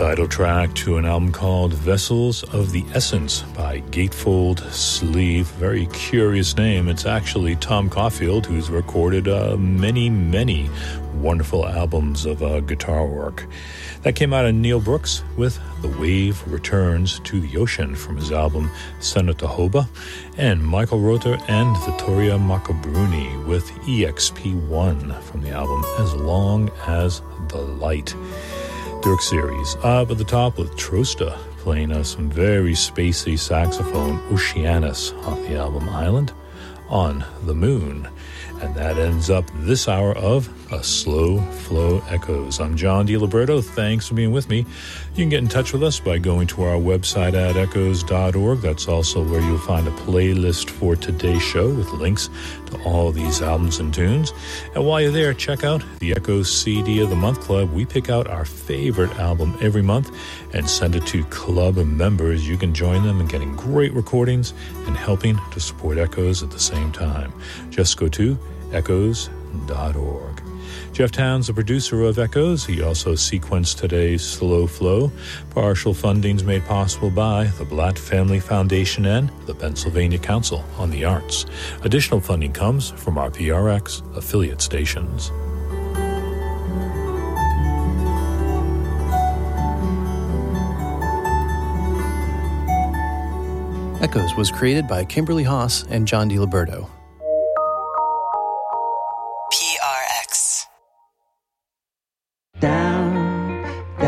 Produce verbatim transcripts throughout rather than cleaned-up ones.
title track to an album called Vessels of the Essence by Gatefold Sleeve. Very curious name. It's actually Tom Caulfield, who's recorded uh, many, many wonderful albums of uh, guitar work. That came out of Neil Brooks with The Wave Returns to the Ocean from his album Senatohoba, and Michael Rother and Vittoria Maccabruni with E X P one from the album As Long as the Light. Dirk Series up at the top with Trosta playing us some very spacey saxophone, Oceanus, off the album Island on the Moon. And that ends up this hour of A Slow Flow Echoes. I'm John DiLiberto. Thanks for being with me. You can get in touch with us by going to our website at echoes dot org. That's also where you'll find a playlist for today's show with links to all these albums and tunes. And while you're there, check out the Echoes C D of the Month Club. We pick out our favorite album every month and send it to club members. You can join them in getting great recordings and helping to support Echoes at the same time. Just go to echoes dot org. Jeff Towns, the producer of Echoes, he also sequenced today's Slow Flow. Partial funding's made possible by the Blatt Family Foundation and the Pennsylvania Council on the Arts. Additional funding comes from our P R X affiliate stations. Echoes was created by Kimberly Haas and John DiLiberto. P R X. Down,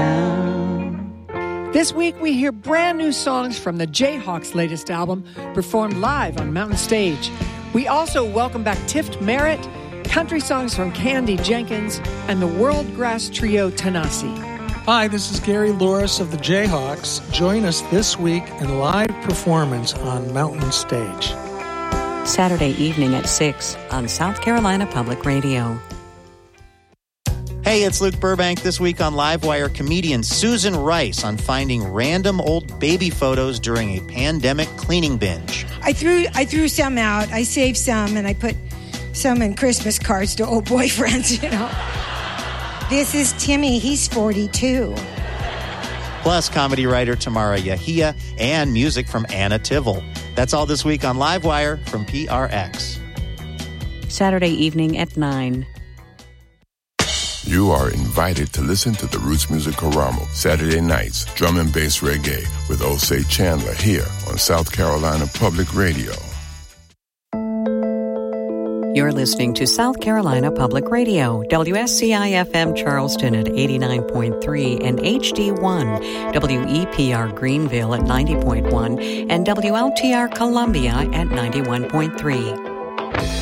down. This week we hear brand new songs from the Jayhawks' latest album, performed live on Mountain Stage. We also welcome back Tift Merritt, country songs from Candy Jenkins, and the World Grass Trio Tanasi. Hi, this is Gary Louris of the Jayhawks. Join us this week in live performance on Mountain Stage. Saturday evening at six on South Carolina Public Radio. Hey, it's Luke Burbank. This week on Livewire, comedian Susan Rice on finding random old baby photos during a pandemic cleaning binge. I threw I threw some out. I saved some, and I put some in Christmas cards to old boyfriends, you know. This is Timmy. He's forty-two. Plus, comedy writer Tamara Yahia and music from Anna Tivol. That's all this week on Livewire from P R X. Saturday evening at nine. You are invited to listen to the Roots Music Karamo Saturday nights, drum and bass reggae with Osei Chandler here on South Carolina Public Radio. You're listening to South Carolina Public Radio, W S C I F M Charleston at eighty-nine point three and H D one, W E P R Greenville at ninety point one, and W L T R Columbia at ninety-one point three.